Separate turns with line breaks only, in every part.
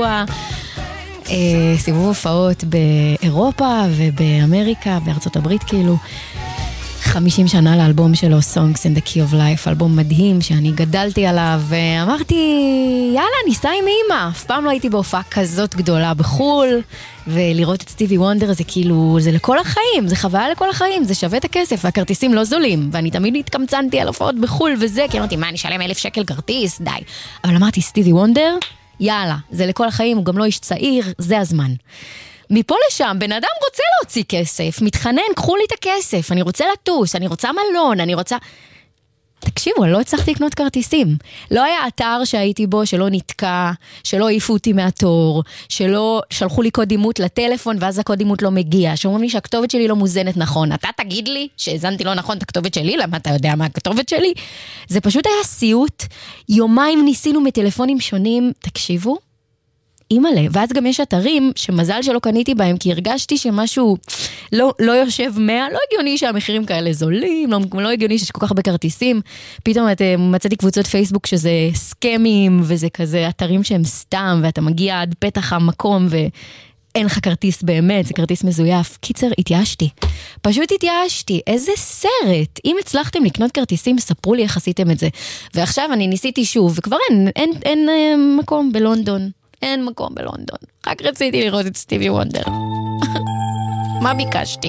שבוע, סיבוב הופעות באירופה ובאמריקה, בארצות הברית כאילו. 50 שנה לאלבום שלו, Songs in the Key of Life, אלבום מדהים שאני גדלתי עליו, ואמרתי, יאללה, ניסה עם אמא. אף פעם לא הייתי בהופעה כזאת גדולה בחול, ולראות את סטיבי וונדר זה כאילו, זה לכל החיים, זה חוויה לכל החיים, זה שווה את הכסף, והכרטיסים לא זולים, ואני תמיד התקמצנתי על הופעות בחול וזה, כי אמרתי, מה, אני אשלם 1,000 שקל כרטיס? די. אבל אמרתי, סטיבי וונדר, יאללה, זה לכל החיים, הוא גם לא איש צעיר, זה הזמן. מפה לשם, בן אדם רוצה להוציא כסף, מתחנן, קחו לי את הכסף, אני רוצה לטוס, אני רוצה מלון, אני רוצה... תקשיבו, אני לא הצלחתי לקנות כרטיסים. לא היה אתר שהייתי בו שלא נתקע, שלא העיפו אותי מהתור, שלא שלחו לי קוד אימות לטלפון, ואז הקוד אימות לא מגיע, שאומרים לי שהכתובת שלי לא מוזנת נכון. אתה תגיד לי שהזנתי לא נכון את הכתובת שלי, למה אתה יודע מה הכתובת שלי? זה פשוט היה סיוט. יומיים ניסינו מטלפונים שונים, תקשיבו. אימאלה, ואז גם יש אתרים שמזל שלא קניתי בהם, כי הרגשתי שמשהו לא יושב 100, לא הגיוני שהמחירים כאלה זולים, לא הגיוני שיש כל כך בכרטיסים, פתאום מצאתי קבוצות פייסבוק שזה סקמים, וזה כזה אתרים שהם סתם, ואתה מגיע עד פתח המקום, ואין לך כרטיס באמת, זה כרטיס מזויף. קיצר, התייאשתי. פשוט התייאשתי. איזה סרט. אם הצלחתם לקנות כרטיסים, ספרו לי איך עשיתם את זה. ועכשיו אני ניסיתי שוב, וכבר אין מקום בלונדון. אין מקום בלונדון. רק רציתי לראות את סטיבי וונדר. מה ביקשתי?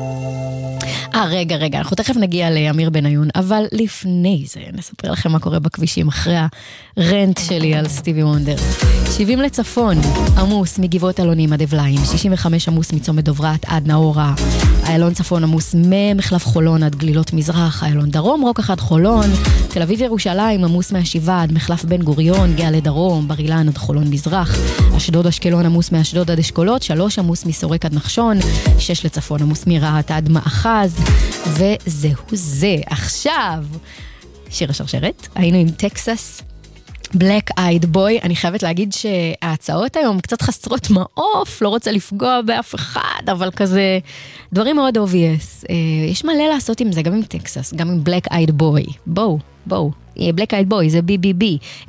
רגע, אנחנו תכף נגיע לאמיר בניון, אבל לפני זה נספר לכם מה קורה בכבישים אחרי הרנט שלי על סטיבי וונדר. 70 לצפון, עמוס מגבעות אלונים עד אבליים, 65 עמוס מצומת דוברת עד נאורה, איילון צפון עמוס ממחלף חולון עד גלילות מזרח, איילון דרום רוק אחד חולון, תל אביב ירושלים עמוס מהשבעה עד מחלף בן גוריון, גאה לדרום, בר אילן עד חולון מזרח, אשדוד אשקלון עמוס מאשדוד עד אשכולות, 3 עמוס מסורק עד נחשון, 6 לצפון עמוס מרהט עד מאחז, וזהו זה. עכשיו, שיר השרשרת, היינו עם טקסס, Black Eyed Boy. אני חייבת להגיד שההצעות היום קצת חסרות מעוף, לא רוצה לפגוע באף אחד, אבל כזה דברים מאוד obvious. יש מלא לעשות עם זה, גם עם טקסס, גם עם Black Eyed Boy. בואו. Black Eyed Boy, זה BBB.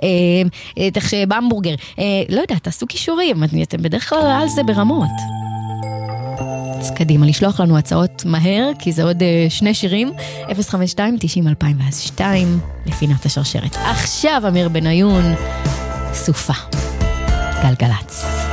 תחשב המבורגר. לא יודעת, תעשו קישורים, אתם בדרך כלל על זה ברמות. אז קדימה, לשלוח לנו הצעות מהר, כי זה עוד 2 שירים, 052-90-2002, לפינת השרשרת. עכשיו אמיר בניון, סופה, גלגלץ.